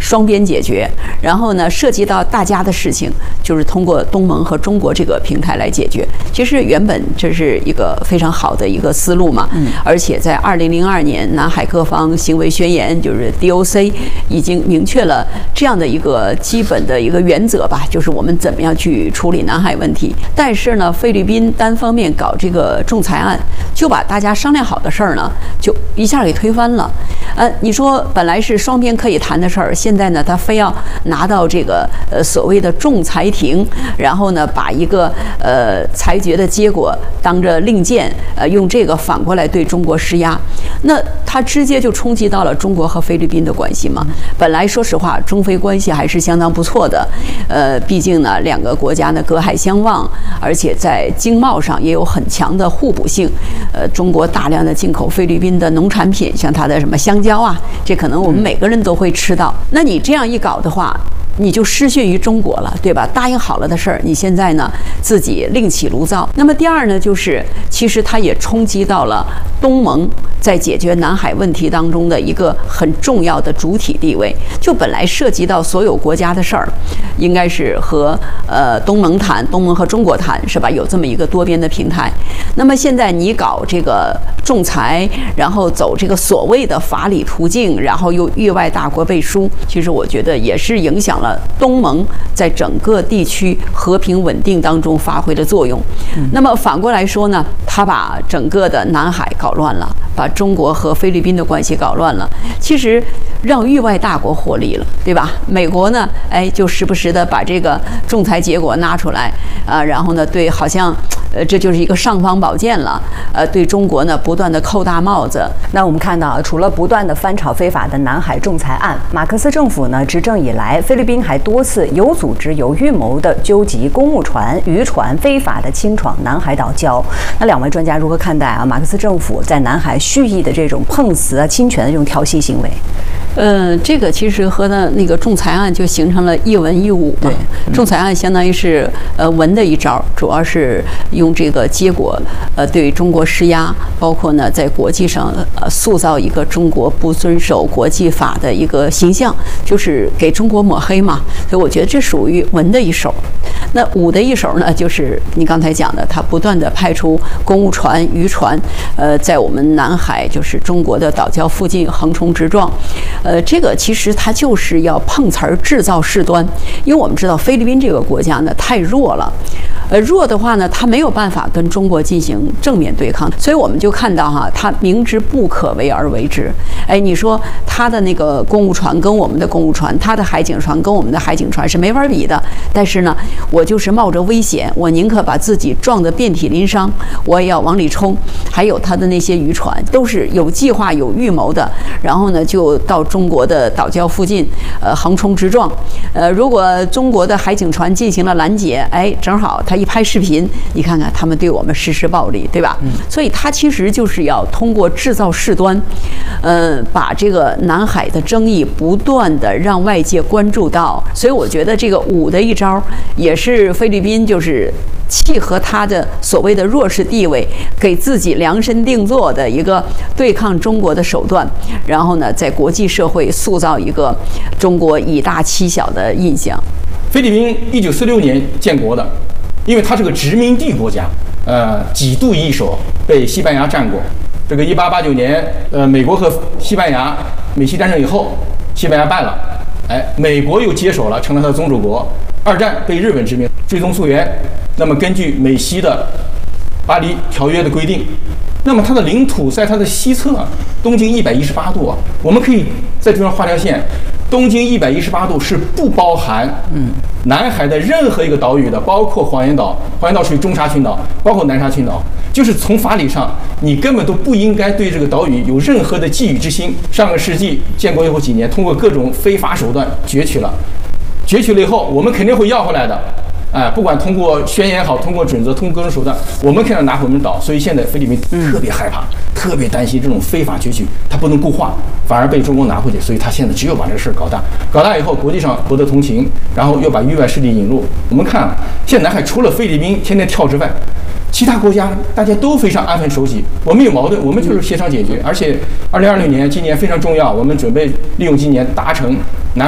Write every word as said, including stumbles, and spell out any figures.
双边解决，然后呢，涉及到大家的事情，就是通过东盟和中国这个平台来解决。其实原本这是一个非常好的一个思路嘛，嗯，而且在二零零二年南海各方行为宣言，就是 D O C 已经明确了这样的一个基本的一个原则吧，就是我们怎么样去处理南海问题。但是呢，菲律宾单方面搞这个仲裁案，就把大家商量好的事儿呢，就一下给推翻了。呃，你说本来是双边可以谈的事儿，现在呢，他非要拿到这个呃所谓的仲裁庭，然后呢，把一个呃裁决的结果当着令箭，呃，用这个反过来对中国施压，那他直接就冲击到了中国和菲律宾的关系嘛。本来说实话，中菲关系还是相当不错的，呃，毕竟呢，两个国家呢隔海相望，而且在经贸上也有很强的互补性。呃，中国大量的进口菲律宾的农产品，像它的什么香蕉啊，这可能我们每个人都会吃到。那你这样一搞的话，你就失信于中国了，对吧？答应好了的事儿，你现在呢自己另起炉灶。那么第二呢，就是其实它也冲击到了东盟在解决南海问题当中的一个很重要的主体地位。就本来涉及到所有国家的事儿，应该是和呃东盟谈，东盟和中国谈，是吧？有这么一个多边的平台。那么现在你搞这个仲裁，然后走这个所谓的法理途径，然后又域外大国背书，其实我觉得也是影响了东盟在整个地区和平稳定当中发挥的作用。那么反过来说呢，他把整个的南海搞乱了，把中国和菲律宾的关系搞乱了，其实让域外大国获利了，对吧？美国呢，哎，就时不时的把这个仲裁结果拿出来啊，然后呢，对，好像呃这就是一个尚方宝剑了，呃，对中国呢不断的扣大帽子。 那我们看到，除了不断的翻炒非法的南海仲裁案，马克思政府呢执政以来，菲律宾还多次有组织、有预谋的纠集公务船、渔船非法的侵闯南海岛礁。那两位专家如何看待啊？马克思政府在南海蓄意的这种碰瓷啊、侵权的这种挑衅行为？ 呃，这个其实和呢那个仲裁案就形成了一文一武嘛。 嗯、 仲裁案相当于是呃文的一招，主要是用这个结果呃对中国施压，包括呢在国际上呃塑造一个中国不遵守国际法的一个形象，就是给中国抹黑嘛。所以我觉得这属于文的一手。那武的一手呢，就是你刚才讲的，他不断的派出公务船、渔船，呃，在我们南海就是中国的岛礁附近横冲直撞。呃，这个其实它就是要碰瓷儿制造事端，因为我们知道菲律宾这个国家呢太弱了，呃，弱的话呢，它没有办法跟中国进行正面对抗，所以我们就看到哈，它明知不可为而为之。哎，你说它的那个公务船跟我们的公务船，它的海警船跟我们的海警船是没法比的，但是呢，我就是冒着危险，我宁可把自己撞得遍体鳞伤，我也要往里冲。还有它的那些渔船都是有计划、有预谋的，然后呢，就到中国的岛礁附近，呃，横冲直撞。呃，如果中国的海警船进行了拦截，哎，正好他一拍视频，你看看他们对我们实施暴力，对吧？嗯、所以他其实就是要通过制造事端，呃，把这个南海的争议不断的让外界关注到。所以我觉得这个武的一招也是菲律宾就是契合他的所谓的弱势地位，给自己量身定做的一个对抗中国的手段，然后呢，在国际社会塑造一个中国以大欺小的印象。 菲律宾一九四六年建国的，因为它是个殖民地国家，呃，几度易手，被西班牙占过。这个一八八九年，呃，美国和西班牙美西战争以后，西班牙败了，哎，美国又接手了，成了它的宗主国。二战被日本殖民，追踪溯源。那么根据美西的巴黎条约的规定，那么它的领土在它的西侧，东经一百一十八度啊，我们可以在这边画条线。东经一百一十八度是不包含嗯南海的任何一个岛屿的，包括黄岩岛，黄岩岛属于中沙群岛，包括南沙群岛。就是从法理上，你根本都不应该对这个岛屿有任何的觊觎之心。上个世纪建国以后几年，通过各种非法手段攫取了，攫取了以后，我们肯定会要回来的。哎，不管通过宣言好，通过准则，通过各种手段，我们肯定拿回我们岛。所以现在菲律宾特别害怕，嗯、特别担心这种非法攫取，它不能固化，反而被中国拿回去。所以他现在只有把这个事儿搞大，搞大以后，国际上博得同情，然后又把域外势力引入。我们看啊，现在南海除了菲律宾天天跳之外，其他国家大家都非常安分守己，我们有矛盾，我们就是协商解决。而且二零二六年今年非常重要，我们准备利用今年达成